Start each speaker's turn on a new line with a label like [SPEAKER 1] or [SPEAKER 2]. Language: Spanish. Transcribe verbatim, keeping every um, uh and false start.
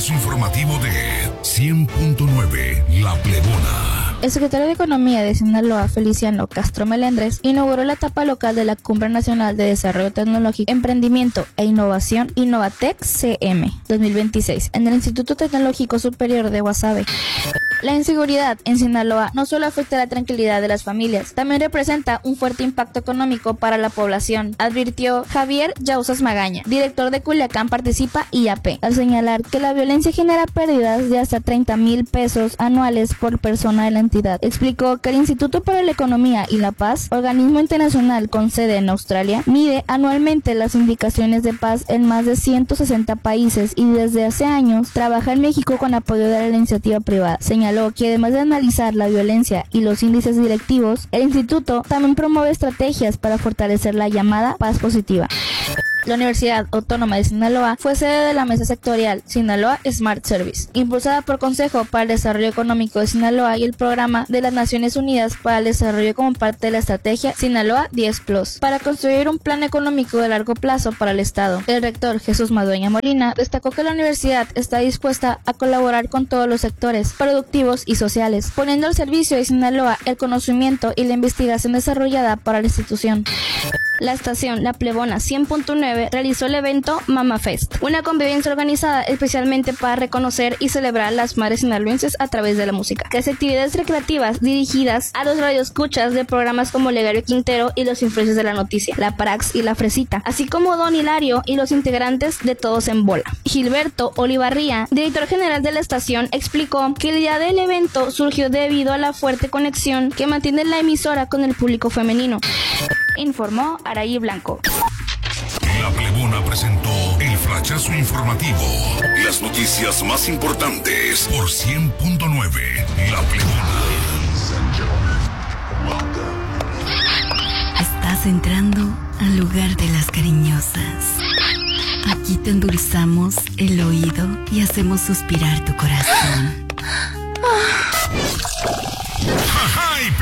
[SPEAKER 1] Informativo de cien punto nueve La Plebona.
[SPEAKER 2] El secretario de Economía de Sinaloa, Feliciano Castro Melendres, inauguró la etapa local de la Cumbre Nacional de Desarrollo Tecnológico, Emprendimiento e Innovación Innovatec C M dos mil veintiséis en el Instituto Tecnológico Superior de Guasave. La inseguridad en Sinaloa no solo afecta la tranquilidad de las familias, también representa un fuerte impacto económico para la población, advirtió Javier Yauzas Magaña, director de Culiacán Participa I A P, al señalar que la violencia genera pérdidas de hasta treinta mil pesos anuales por persona de la entidad. Explicó que el Instituto para la Economía y la Paz, organismo internacional con sede en Australia, mide anualmente las indicaciones de paz en más de ciento sesenta países y desde hace años trabaja en México con apoyo de la iniciativa privada. Señaló que además de analizar la violencia y los índices directivos, el instituto también promueve estrategias para fortalecer la llamada paz positiva. La Universidad Autónoma de Sinaloa fue sede de la mesa sectorial Sinaloa Smart Service, impulsada por Consejo para el Desarrollo Económico de Sinaloa y el Programa de las Naciones Unidas para el Desarrollo como parte de la estrategia Sinaloa diez plus, para construir un plan económico de largo plazo para el Estado. El rector Jesús Madueña Molina destacó que la universidad está dispuesta a colaborar con todos los sectores productivos y sociales, poniendo al servicio de Sinaloa el conocimiento y la investigación desarrollada para la institución. La estación La Plebona cien punto nueve realizó el evento Mama Fest, una convivencia organizada especialmente para reconocer y celebrar a las madres sinaloenses a través de la música. Las actividades recreativas dirigidas a los radioescuchas de programas como Legario Quintero y los influencers de la noticia, La Prax y La Fresita, así como Don Hilario y los integrantes de Todos en Bola. Gilberto Olivarría, director general de la estación, explicó que la idea del evento surgió debido a la fuerte conexión que mantiene la emisora con el público femenino, informó Araí Blanco.
[SPEAKER 1] La Plebona presentó el flachazo informativo. Las noticias más importantes por cien punto nueve La Plebona.
[SPEAKER 3] Estás entrando al lugar de las cariñosas. Aquí te endulzamos el oído y hacemos suspirar tu corazón.